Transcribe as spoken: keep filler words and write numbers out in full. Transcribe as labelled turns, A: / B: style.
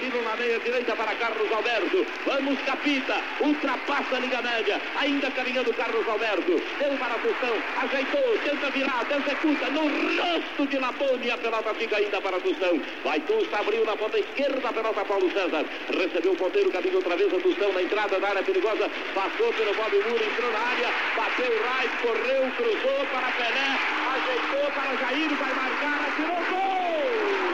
A: Danilo na meia direita para Carlos Alberto. Vamos, Capita. Ultrapassa a linha média. Ainda caminhando Carlos Alberto. Deu para a Tostão. Ajeitou. Tenta virar. Executa. No rosto de Lapone. A pelota fica ainda para a Tostão. Vai Tusta. Abriu na ponta esquerda. A pelota Paulo César. Recebeu o ponteiro. Caminhou outra vez a Tostão na entrada da área perigosa. Passou pelo Bob Muro. Entrou na área. Bateu o right. Correu. Cruzou para Pelé. Ajeitou para Jair. Vai marcar. Atirou. Gol!